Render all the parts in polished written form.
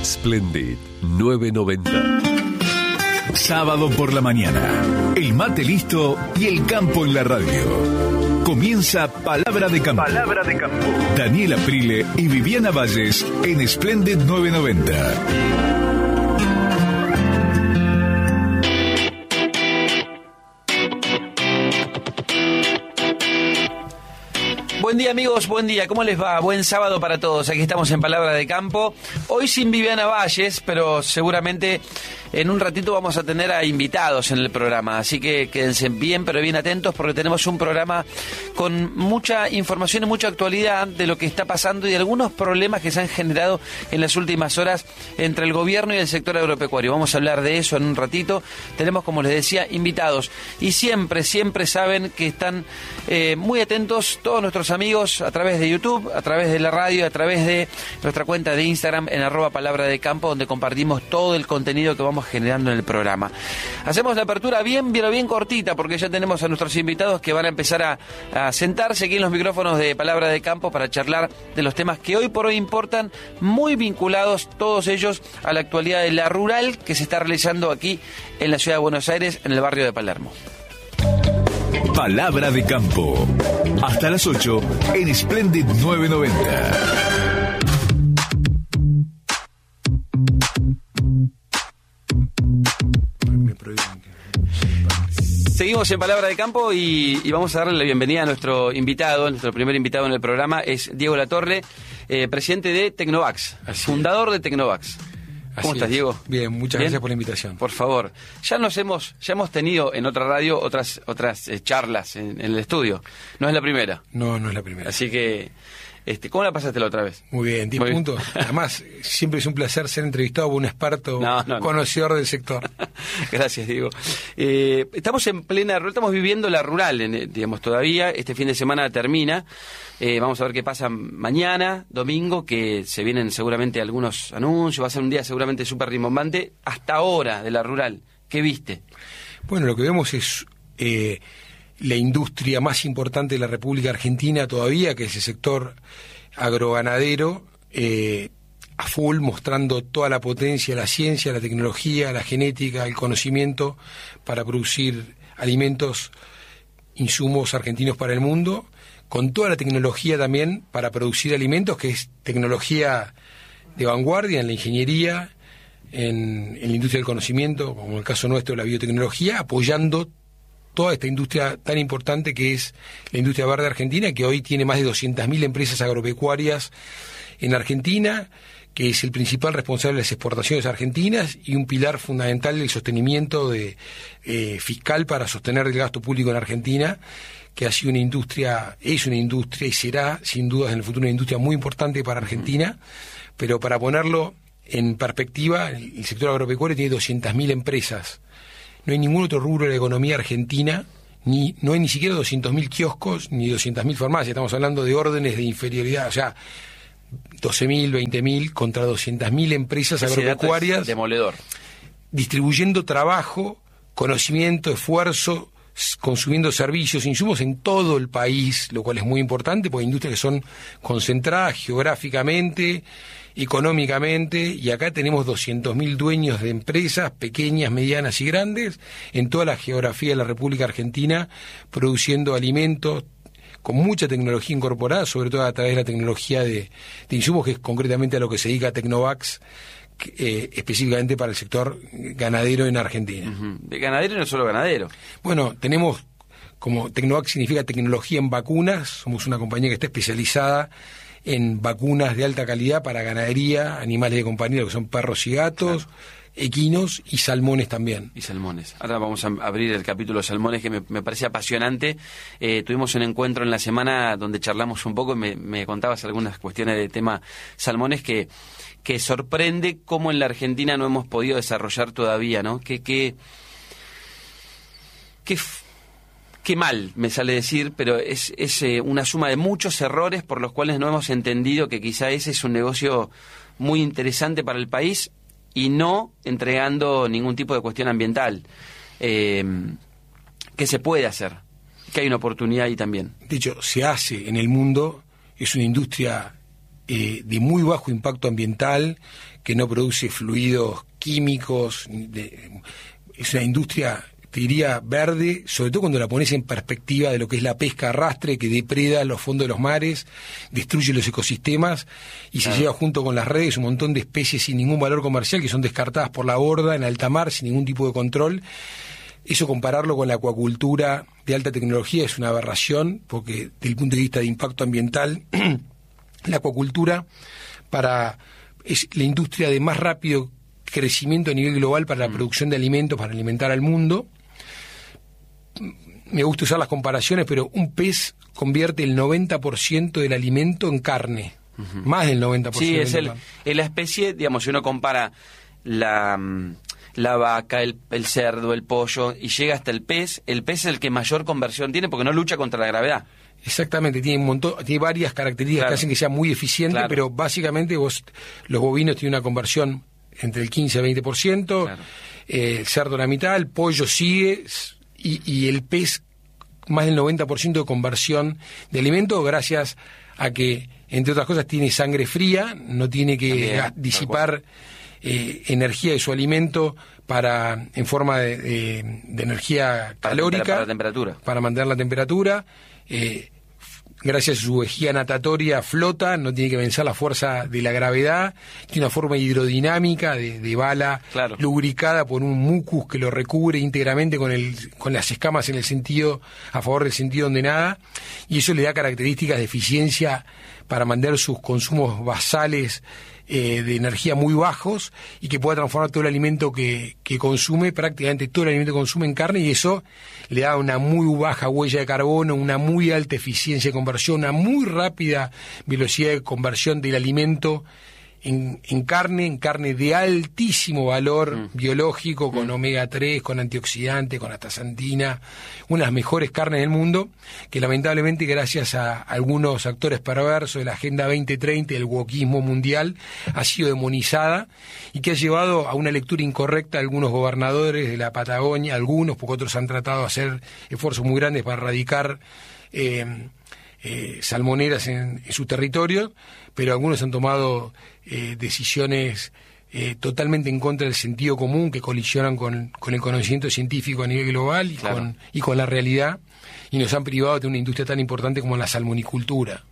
Splendid 990. Sábado por la mañana, el mate listo y el campo en la radio. Comienza Palabra de Campo. Palabra de Campo. Daniel Aprile y Viviana Valles en Splendid 990. Buen día amigos, buen día, ¿cómo les va? Buen sábado para todos, aquí estamos en Palabra de Campo, hoy sin Viviana Valles, pero seguramente en un ratito vamos a tener a invitados en el programa, así que quédense bien, pero bien atentos porque tenemos un programa con mucha información y mucha actualidad de lo que está pasando y de algunos problemas que se han generado en las últimas horas entre el gobierno y el sector agropecuario. Vamos a hablar de eso en un ratito, tenemos, como les decía, invitados y siempre saben que están muy atentos todos nuestros amigos a través de YouTube, a través de la radio, a través de nuestra cuenta de Instagram en @Palabra de Campo, donde compartimos todo el contenido que vamos generando en el programa. Hacemos la apertura bien cortita, porque ya tenemos a nuestros invitados que van a empezar a sentarse aquí en los micrófonos de Palabra de Campo para charlar de los temas que hoy por hoy importan, muy vinculados todos ellos a la actualidad de la rural que se está realizando aquí en la ciudad de Buenos Aires, en el barrio de Palermo. Palabra de Campo. Hasta las 8 en Splendid 990. Seguimos en Palabra de Campo y vamos a darle la bienvenida a nuestro invitado, nuestro primer invitado en el programa es Diego Latorre, presidente de Tecnovax, fundador de Tecnovax. ¿Cómo estás, Diego? Bien, muchas gracias por la invitación. Por favor. Ya hemos tenido en otra radio otras charlas en el estudio. No es la primera. No es la primera. Así que, ¿cómo la pasaste la otra vez? Muy bien, 10 puntos. Además, siempre es un placer ser entrevistado por un experto conocedor del sector. Gracias, Diego. Estamos en plena, estamos viviendo la rural, digamos, todavía. Este fin de semana termina. Vamos a ver qué pasa mañana, domingo, que se vienen seguramente algunos anuncios. Va a ser un día seguramente súper rimbombante. Hasta ahora, de la rural, ¿qué viste? Bueno, lo que vemos es la industria más importante de la República Argentina todavía, que es el sector agroganadero, a full, mostrando toda la potencia, la ciencia, la tecnología, la genética, el conocimiento para producir alimentos, insumos argentinos para el mundo, con toda la tecnología también para producir alimentos, que es tecnología de vanguardia en la ingeniería, en la industria del conocimiento, como en el caso nuestro, la biotecnología, apoyando toda esta industria tan importante que es la industria verde argentina, que hoy tiene más de 200.000 empresas agropecuarias en Argentina, que es el principal responsable de las exportaciones argentinas y un pilar fundamental del sostenimiento fiscal para sostener el gasto público en Argentina, que ha sido una industria, es una industria y será sin dudas en el futuro una industria muy importante para Argentina, pero para ponerlo en perspectiva, el sector agropecuario tiene 200.000 empresas. No hay ningún otro rubro de la economía argentina, no hay ni siquiera 200.000 kioscos ni 200.000 farmacias, estamos hablando de órdenes de inferioridad, o sea, 12.000, 20.000 contra 200.000 empresas agropecuarias, demoledor, distribuyendo trabajo, conocimiento, esfuerzo, consumiendo servicios, insumos en todo el país, lo cual es muy importante porque hay industrias que son concentradas geográficamente, económicamente, y acá tenemos 200.000 dueños de empresas pequeñas, medianas y grandes en toda la geografía de la República Argentina, produciendo alimentos con mucha tecnología incorporada, sobre todo a través de la tecnología de insumos, que es concretamente a lo que se dedica Tecnovax, específicamente para el sector ganadero en Argentina. Uh-huh. De ganadero y no solo ganadero. Bueno, tenemos, como Tecnovax significa tecnología en vacunas, somos una compañía que está especializada en vacunas de alta calidad para ganadería, animales de compañía, que son perros y gatos, claro, equinos y salmones también. Y salmones. Ahora vamos a abrir el capítulo de salmones, que me parece apasionante. Tuvimos un encuentro en la semana donde charlamos un poco y me contabas algunas cuestiones de tema salmones que sorprende cómo en la Argentina no hemos podido desarrollar todavía, ¿no? Qué mal me sale decir, pero es una suma de muchos errores por los cuales no hemos entendido que quizá ese es un negocio muy interesante para el país y no entregando ningún tipo de cuestión ambiental. Que se puede hacer, que hay una oportunidad ahí también. De hecho, se hace en el mundo, es una industria de muy bajo impacto ambiental, que no produce fluidos químicos, es una industria, te diría, verde, sobre todo cuando la pones en perspectiva de lo que es la pesca a arrastre, que depreda los fondos de los mares, destruye los ecosistemas y se lleva junto con las redes un montón de especies sin ningún valor comercial que son descartadas por la borda en alta mar sin ningún tipo de control. Eso, compararlo con la acuacultura de alta tecnología, es una aberración, porque desde el punto de vista de impacto ambiental, la acuacultura es la industria de más rápido crecimiento a nivel global para la producción de alimentos, para alimentar al mundo. Me gusta usar las comparaciones, pero un pez convierte el 90% del alimento en carne, más del 90%. Sí, es la especie, digamos, si uno compara la vaca, el cerdo, el pollo, y llega hasta el pez es el que mayor conversión tiene porque no lucha contra la gravedad. Exactamente, tiene varias características que hacen que sea muy eficiente, pero básicamente los bovinos tienen una conversión entre el 15 a 20%, el cerdo la mitad, el pollo sigue, y el pez más del 90% de conversión de alimento, gracias a que, entre otras cosas, tiene sangre fría, no tiene que disipar energía de su alimento en forma de energía calórica para mantener la temperatura. Gracias a su vejiga natatoria flota, no tiene que vencer la fuerza de la gravedad, tiene una forma hidrodinámica de bala lubricada por un mucus que lo recubre íntegramente con las escamas a favor del sentido donde nada, y eso le da características de eficiencia para mantener sus consumos basales de energía muy bajos, y que pueda transformar todo el alimento que consume, prácticamente todo el alimento que consume, en carne, y eso le da una muy baja huella de carbono, una muy alta eficiencia de conversión, una muy rápida velocidad de conversión del alimento en carne de altísimo valor biológico, con omega 3, con antioxidantes, con astaxantina, una de las mejores carnes del mundo, que lamentablemente, gracias a algunos actores perversos de la Agenda 2030 y del wokismo mundial, ha sido demonizada, y que ha llevado a una lectura incorrecta de algunos gobernadores de la Patagonia, porque otros han tratado de hacer esfuerzos muy grandes para erradicar salmoneras en su territorio, pero algunos han tomado decisiones totalmente en contra del sentido común, que colisionan con el conocimiento científico a nivel global y con la realidad, y nos han privado de una industria tan importante como la salmonicultura.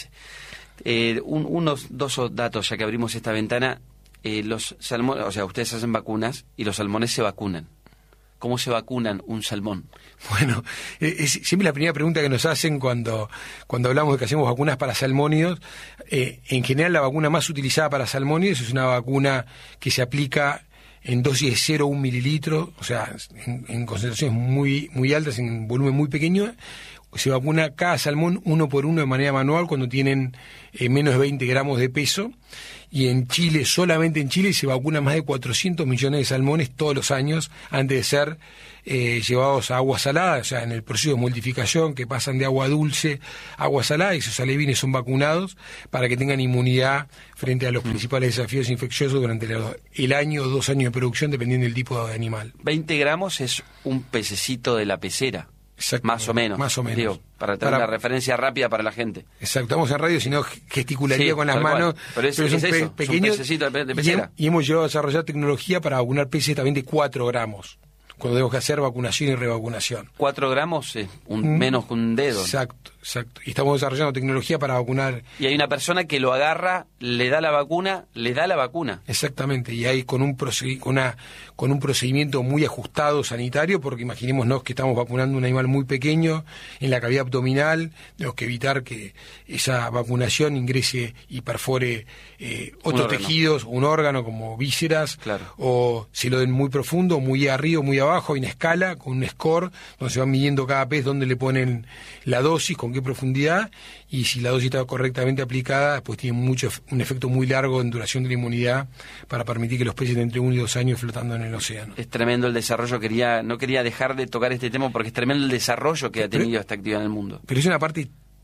Unos dos datos, ya que abrimos esta ventana. Los salmones, o sea, ustedes hacen vacunas y los salmones se vacunan. ¿Cómo se vacunan un salmón? Bueno, es siempre la primera pregunta que nos hacen cuando hablamos de que hacemos vacunas para salmónidos. En general, la vacuna más utilizada para salmónidos es una vacuna que se aplica en dosis de 0,1 mililitro, o sea, en concentraciones muy, muy altas, en volumen muy pequeño. Se vacuna cada salmón uno por uno de manera manual cuando tienen menos de 20 gramos de peso. Y en Chile, solamente en Chile, se vacuna más de 400 millones de salmones todos los años antes de ser llevados a agua salada, o sea, en el proceso de multiplicación, que pasan de agua dulce a agua salada, y esos alevines son vacunados para que tengan inmunidad frente a los principales desafíos infecciosos durante el año o 2 años de producción, dependiendo del tipo de animal. 20 gramos es un pececito de la pecera. Más o menos. Digo, para tener una referencia rápida para la gente. Exacto, estamos en radio, si no gesticularía con las manos. Pero es un pequeño pececito de pecera. Y hemos llegado a desarrollar tecnología para vacunar peces también de 4 gramos, cuando tenemos que hacer vacunación y revacunación. 4 gramos es menos que un dedo. Exacto. Y estamos desarrollando tecnología para vacunar. Y hay una persona que lo agarra, le da la vacuna. Exactamente, y hay con un procedimiento muy ajustado sanitario, porque imaginémonos que estamos vacunando un animal muy pequeño en la cavidad abdominal. Tenemos que evitar que esa vacunación ingrese y perfore otros tejidos, un órgano como vísceras, o se lo den muy profundo, muy arriba, muy abajo. Hay una escala con un score donde se van midiendo cada pez dónde le ponen la dosis, con qué profundidad, y si la dosis está correctamente aplicada, pues tiene un efecto muy largo en duración de la inmunidad para permitir que los peces estén entre 1 y 2 años flotando en el océano. Es tremendo el desarrollo, no quería dejar de tocar este tema porque es tremendo el desarrollo que ha tenido esta actividad en el mundo. Pero es una parte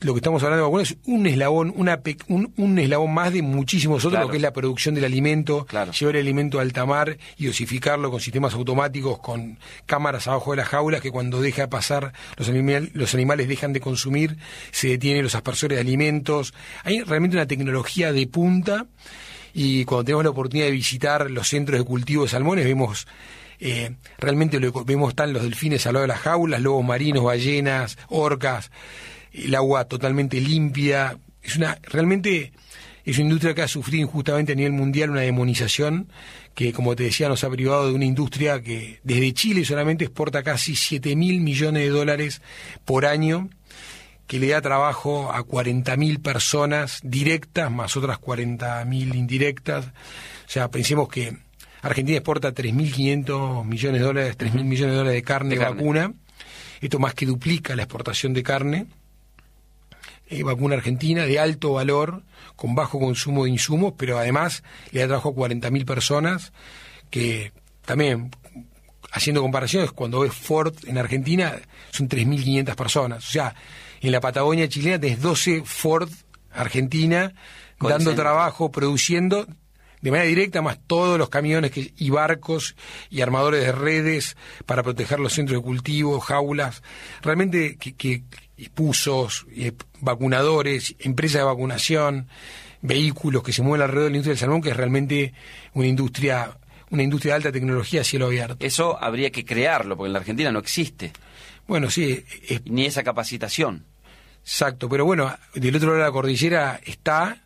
lo que estamos hablando de vacunas es un eslabón, un eslabón más de muchísimos otros, Claro. lo que es la producción del alimento, Claro. llevar el alimento a alta mar y dosificarlo con sistemas automáticos, con cámaras abajo de las jaulas, que cuando deja pasar los animales dejan de consumir, se detienen los aspersores de alimentos. Hay realmente una tecnología de punta, y cuando tenemos la oportunidad de visitar los centros de cultivo de salmones, vemos realmente vemos están los delfines al lado de las jaulas, lobos marinos, ballenas, orcas, el agua totalmente limpia. Realmente es una industria que ha sufrido injustamente a nivel mundial una demonización que, como te decía, nos ha privado de una industria que desde Chile solamente exporta casi $7.000 millones por año, que le da trabajo a 40.000 personas directas, más otras 40.000 indirectas. O sea, pensemos que Argentina exporta $3.500 millones, $3.000 millones de carne vacuna. Esto más que duplica la exportación de carne. Vacuna argentina de alto valor, con bajo consumo de insumos, pero además le da trabajo a 40.000 personas, que también, haciendo comparaciones, cuando ves Ford en Argentina, son 3.500 personas. O sea, en la Patagonia chilena tenés 12 Ford Argentina dando trabajo, produciendo de manera directa, más todos los camiones y barcos y armadores de redes para proteger los centros de cultivo, jaulas. Realmente que puzos, vacunadores, empresas de vacunación, vehículos que se mueven alrededor de la industria del salmón, que es realmente una industria de alta tecnología a cielo abierto. Eso habría que crearlo, porque en la Argentina no existe. Bueno, sí. Ni esa capacitación. Exacto, pero bueno, del otro lado de la cordillera está,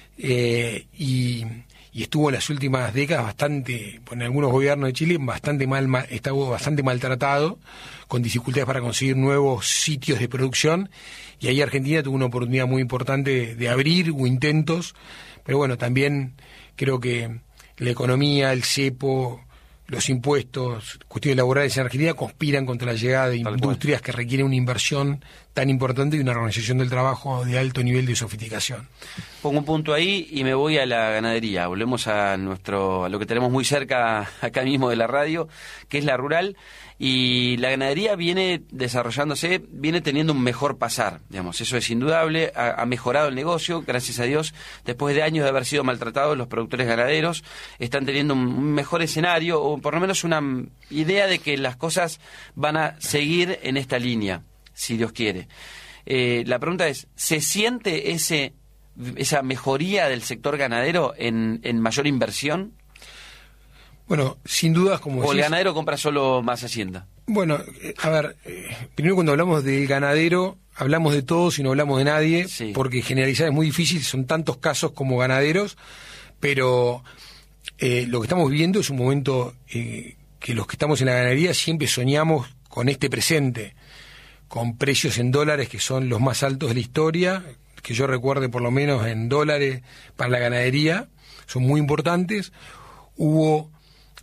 y estuvo en las últimas décadas en algunos gobiernos de Chile estuvo bastante maltratado, con dificultades para conseguir nuevos sitios de producción, y ahí Argentina tuvo una oportunidad muy importante de abrir, hubo intentos, pero bueno, también creo que la economía, el cepo, los impuestos, cuestiones laborales en Argentina conspiran contra la llegada de industrias que requieren una inversión tan importante y una organización del trabajo de alto nivel de sofisticación. Pongo un punto ahí y me voy a la ganadería. Volvemos a lo que tenemos muy cerca acá mismo de la radio, que es la rural, y la ganadería viene desarrollándose, viene teniendo un mejor pasar, digamos, eso es indudable, ha mejorado el negocio, gracias a Dios, después de años de haber sido maltratados, los productores ganaderos están teniendo un mejor escenario, o por lo menos una idea de que las cosas van a seguir en esta línea, si Dios quiere. La pregunta es, ¿se siente esa mejoría del sector ganadero en mayor inversión? Bueno, sin dudas, como ¿O el ganadero compra solo más hacienda? Bueno, a ver, primero cuando hablamos del ganadero, hablamos de todos y no hablamos de nadie, sí, porque generalizar es muy difícil, son tantos casos como ganaderos, pero lo que estamos viviendo es un momento que los que estamos en la ganadería siempre soñamos con este presente, con precios en dólares que son los más altos de la historia, que yo recuerde por lo menos en dólares para la ganadería, son muy importantes. Hubo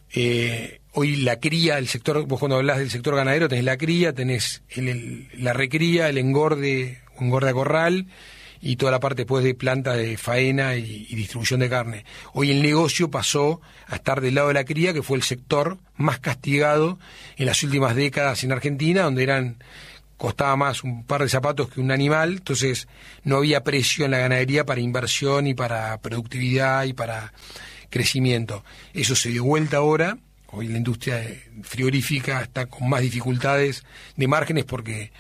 hoy la cría, el sector, vos cuando hablas del sector ganadero tenés la cría, tenés la recría, el engorde a corral y toda la parte después de planta de faena y distribución de carne. Hoy el negocio pasó a estar del lado de la cría, que fue el sector más castigado en las últimas décadas en Argentina, donde costaba más un par de zapatos que un animal, entonces no había precio en la ganadería para inversión y para productividad y para crecimiento. Eso se dio vuelta ahora. Hoy la industria frigorífica está con más dificultades de márgenes porque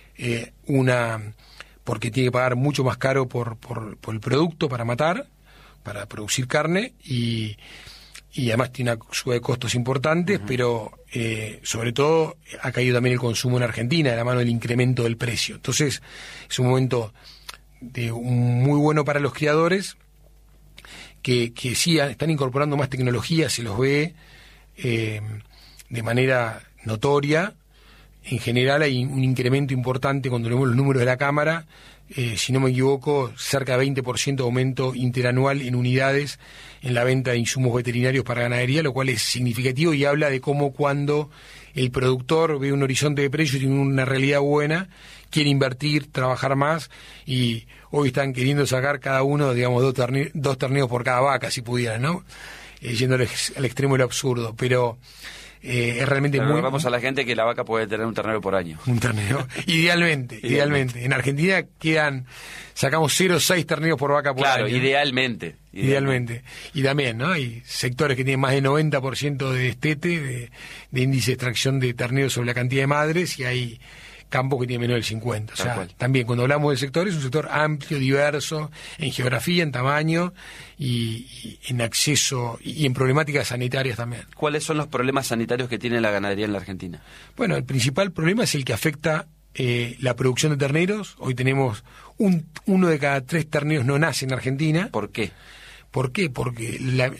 tiene que pagar mucho más caro por el producto para matar, para producir carne, y además tiene una suba de costos importantes, pero sobre todo ha caído también el consumo en Argentina de la mano del incremento del precio. Entonces es un momento muy bueno para los criadores, que sí están incorporando más tecnología, se los ve de manera notoria. En general hay un incremento importante cuando vemos los números de la Cámara, si no me equivoco, cerca de 20% de aumento interanual en unidades en la venta de insumos veterinarios para ganadería, lo cual es significativo y habla de cómo cuando el productor ve un horizonte de precios y tiene una realidad buena, quiere invertir, trabajar más, y hoy están queriendo sacar cada uno, digamos, dos terneos por cada vaca, si pudieran, ¿no? yendo al extremo de lo absurdo, pero es realmente Pero muy... vamos a la gente que la vaca puede tener un ternero por año. Un ternero, idealmente. En Argentina sacamos 0,6 terneros por vaca por año. Claro, idealmente. Y también, ¿no? Hay sectores que tienen más del 90% de destete, de índice de extracción de terneros sobre la cantidad de madres, y hay campos que tienen menos del 50. O sea, también cuando hablamos del sector, es un sector amplio, diverso, en geografía, en tamaño y en acceso y en problemáticas sanitarias también. ¿Cuáles son los problemas sanitarios que tiene la ganadería en la Argentina? Bueno, el principal problema es el que afecta la producción de terneros. Hoy tenemos 1 de cada 3 terneros no nace en Argentina. ¿Por qué? ¿Por qué? Porque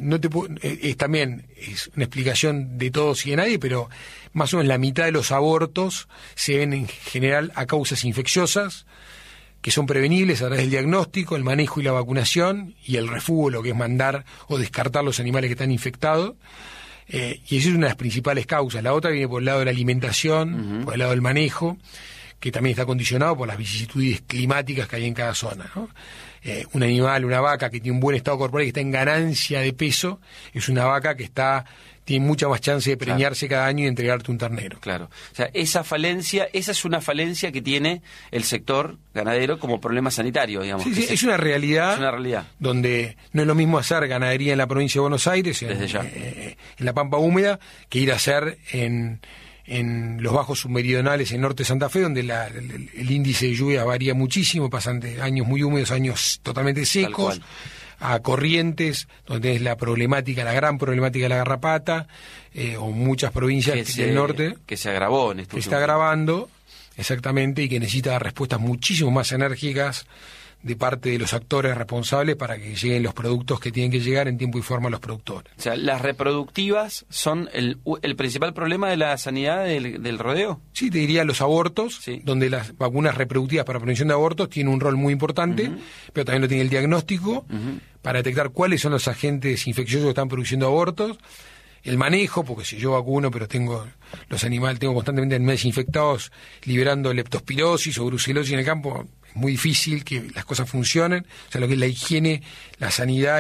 también es una explicación de todos y de nadie, pero más o menos la mitad de los abortos se ven en general a causas infecciosas, que son prevenibles a través del diagnóstico, el manejo y la vacunación, y el refugio, lo que es mandar o descartar los animales que están infectados. Y esa es una de las principales causas. La otra viene por el lado de la alimentación, por el lado del manejo, que también está condicionado por las vicisitudes climáticas que hay en cada zona, ¿no? Un animal, una vaca que tiene un buen estado corporal y que está en ganancia de peso, es una vaca que tiene mucha más chance de preñarse cada año y entregarte un ternero. Claro. O sea, esa es una falencia que tiene el sector ganadero como problema sanitario, digamos. Sí, es una realidad. Es una realidad. Donde no es lo mismo hacer ganadería en la provincia de Buenos Aires, en la Pampa Húmeda, que ir a hacer en los bajos submeridionales, en norte de Santa Fe, donde el índice de lluvia varía muchísimo, pasan de años muy húmedos, años totalmente secos, a Corrientes, donde es la gran problemática de la garrapata, o muchas provincias del norte. Que se agravó en este que está agravando, exactamente, y que necesita respuestas muchísimo más enérgicas de parte de los actores responsables para que lleguen los productos que tienen que llegar en tiempo y forma a los productores. O sea, ¿las reproductivas son el principal problema de la sanidad del rodeo? Sí, te diría los abortos, donde las vacunas reproductivas para prevención de abortos tienen un rol muy importante, pero también lo tiene el diagnóstico, para detectar cuáles son los agentes infecciosos que están produciendo abortos, el manejo, porque si yo vacuno, pero tengo constantemente animales infectados liberando leptospirosis o brucelosis en el campo, es muy difícil que las cosas funcionen. O sea, lo que es la higiene, la sanidad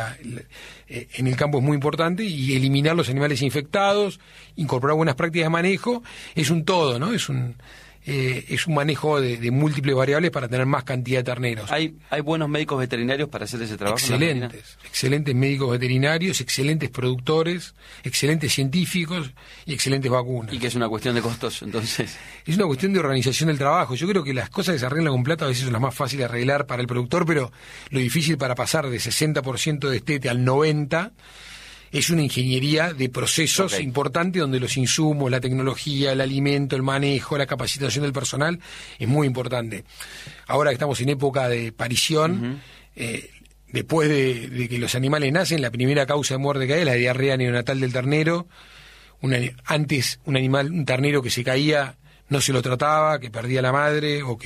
en el campo es muy importante, y eliminar los animales infectados, incorporar buenas prácticas de manejo, es un todo, ¿no? Es un manejo de múltiples variables para tener más cantidad de terneros. ¿Hay buenos médicos veterinarios para hacer ese trabajo? Excelentes médicos veterinarios, excelentes productores, excelentes científicos y excelentes vacunas. ¿Y que es una cuestión de costos, entonces? Es una cuestión de organización del trabajo. Yo creo que las cosas que se arreglan con plata a veces son las más fáciles de arreglar para el productor, pero lo difícil para pasar de 60% de destete al 90% es una ingeniería de procesos importante, donde los insumos, la tecnología, el alimento, el manejo, la capacitación del personal es muy importante. Ahora que estamos en época de parición, después de que los animales nacen, la primera causa de muerte que hay es la diarrea neonatal del ternero. Antes un ternero que se caía no se lo trataba, que perdía la madre, o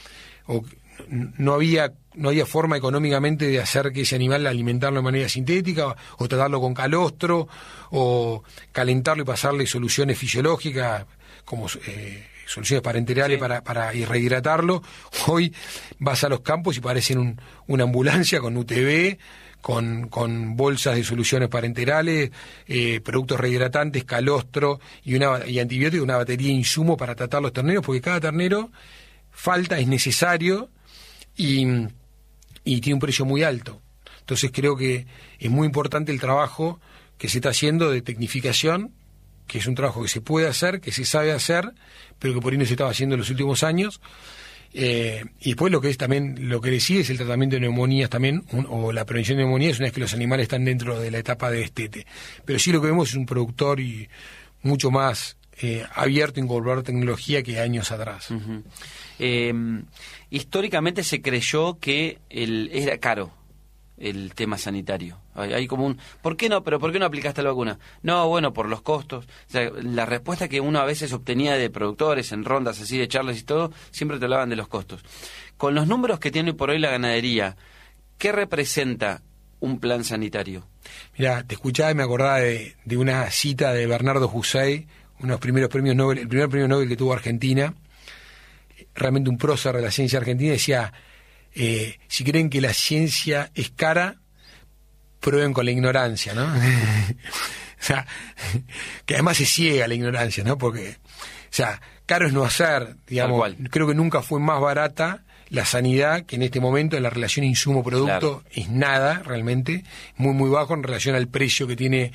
no había forma económicamente de hacer que ese animal alimentarlo de manera sintética, o tratarlo con calostro, o calentarlo y pasarle soluciones fisiológicas como soluciones parenterales para rehidratarlo. Hoy vas a los campos y parecen una ambulancia con UTV, con bolsas de soluciones parenterales, productos rehidratantes, calostro y antibióticos, una batería de insumos para tratar los terneros, porque cada ternero es necesario y tiene un precio muy alto. Entonces creo que es muy importante el trabajo que se está haciendo de tecnificación, que es un trabajo que se puede hacer, que se sabe hacer, pero que por ahí no se estaba haciendo en los últimos años. Y después lo que le sigue es el tratamiento de neumonías también, o la prevención de neumonías, una vez que los animales están dentro de la etapa de destete. Pero sí, lo que vemos es un productor y mucho más abierto a incorporar tecnología que años atrás. Históricamente se creyó que era caro el tema sanitario. Hay como ¿por qué no? ¿Pero por qué no aplicaste la vacuna? No, bueno, por los costos. O sea, la respuesta que uno a veces obtenía de productores en rondas así de charlas y todo, siempre te hablaban de los costos. Con los números que tiene por hoy la ganadería, ¿qué representa un plan sanitario? Mirá, te escuchaba y me acordaba de una cita de Bernardo Husey, uno de los primeros premios Nobel, el primer premio Nobel que tuvo Argentina, realmente un prócer de la ciencia argentina. Decía: si creen que la ciencia es cara, prueben con la ignorancia, ¿no? O sea, que además es ciega la ignorancia, ¿no? Porque, o sea, caro es no hacer, digamos. Creo que nunca fue más barata la sanidad, que en este momento en la relación insumo-producto es nada, realmente, muy, muy bajo en relación al precio que tiene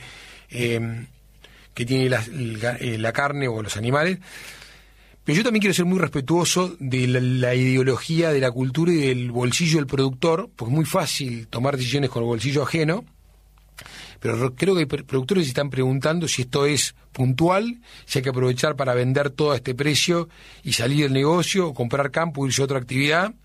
la carne o los animales. Pero yo también quiero ser muy respetuoso de la ideología, de la cultura y del bolsillo del productor, porque es muy fácil tomar decisiones con el bolsillo ajeno, pero creo que hay productores que se están preguntando si esto es puntual, si hay que aprovechar para vender todo a este precio y salir del negocio, o comprar campo o irse a otra actividad,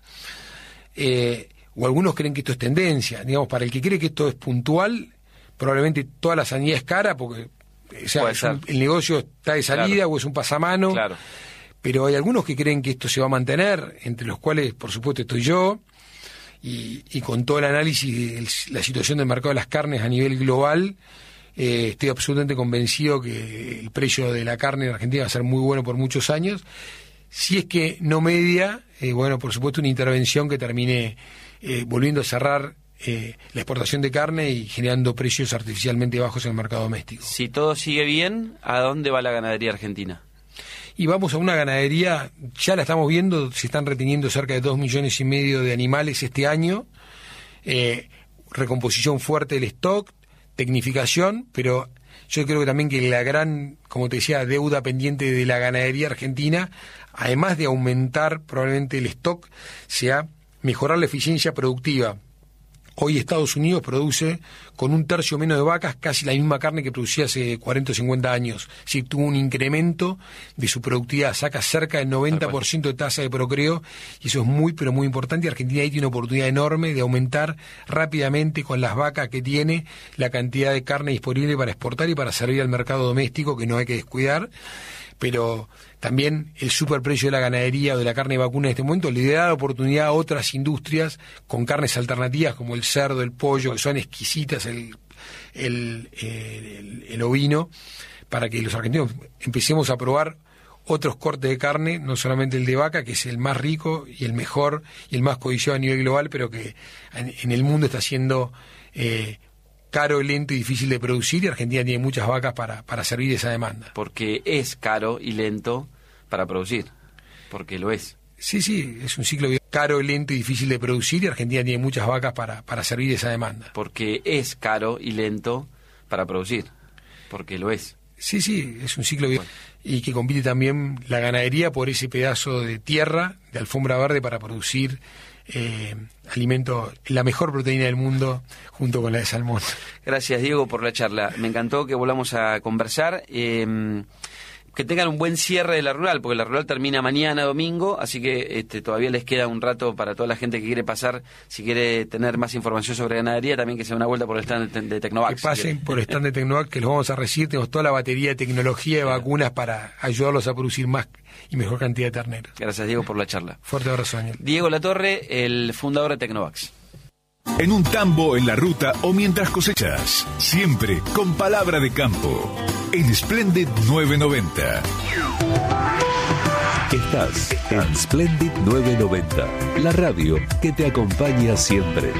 o algunos creen que esto es tendencia. Digamos, para el que cree que esto es puntual, probablemente toda la sanidad es cara, porque el negocio está de salida, o es un pasamano. Claro. Pero hay algunos que creen que esto se va a mantener, entre los cuales, por supuesto, estoy yo, y con todo el análisis de la situación del mercado de las carnes a nivel global, estoy absolutamente convencido que el precio de la carne en Argentina va a ser muy bueno por muchos años. Si es que no media, bueno, por supuesto, una intervención que termine volviendo a cerrar la exportación de carne y generando precios artificialmente bajos en el mercado doméstico. Si todo sigue bien, ¿a dónde va la ganadería argentina? Y vamos a una ganadería, ya la estamos viendo, se están reteniendo cerca de 2,5 millones de animales este año, recomposición fuerte del stock, tecnificación, pero yo creo que también que la gran, como te decía, deuda pendiente de la ganadería argentina, además de aumentar probablemente el stock, sea mejorar la eficiencia productiva. Hoy Estados Unidos produce con 1/3 menos de vacas casi la misma carne que producía hace 40 o 50 años. Sí, tuvo un incremento de su productividad, saca cerca del 90% de tasa de procreo, y eso es muy, pero muy importante. Argentina ahí tiene una oportunidad enorme de aumentar rápidamente con las vacas que tiene la cantidad de carne disponible para exportar y para servir al mercado doméstico, que no hay que descuidar. Pero también el superprecio de la ganadería o de la carne vacuna en este momento le da oportunidad a otras industrias con carnes alternativas como el cerdo, el pollo, que son exquisitas, el ovino, para que los argentinos empecemos a probar otros cortes de carne, no solamente el de vaca, que es el más rico y el mejor y el más codiciado a nivel global, pero que en el mundo está siendo caro, lento y difícil de producir, y Argentina tiene muchas vacas para servir esa demanda. Porque es caro y lento para producir, porque lo es. Sí, es un ciclo caro, lento y difícil de producir, y Argentina tiene muchas vacas para servir esa demanda. Porque es caro y lento para producir, porque lo es. Sí, es un ciclo y que compite también la ganadería por ese pedazo de tierra, de alfombra verde, para producir alimento, la mejor proteína del mundo, junto con la de salmón. Gracias, Diego, por la charla. Me encantó que volvamos a conversar. Que tengan un buen cierre de la rural, porque la rural termina mañana, domingo, así que todavía les queda un rato para toda la gente que quiere pasar, si quiere tener más información sobre ganadería, también que se dé una vuelta por el stand de Tecnovac. Que pasen por el stand de Tecnovac, que los vamos a recibir. Tenemos toda la batería de tecnología de vacunas para ayudarlos a producir más y mejor cantidad de terneros. Gracias, Diego, por la charla. Fuerte abrazo, Daniel. Diego Latorre, el fundador de Tecnovac. En un tambo, en la ruta o mientras cosechas. Siempre con palabra de campo. En Splendid 990. Estás en Splendid 990, la radio que te acompaña siempre.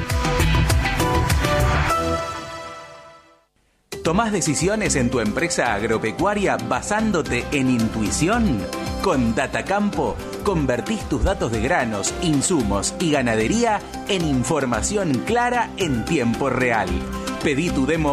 ¿Tomás decisiones en tu empresa agropecuaria basándote en intuición? Con Datacampo, convertís tus datos de granos, insumos y ganadería en información clara en tiempo real. Pedí tu demo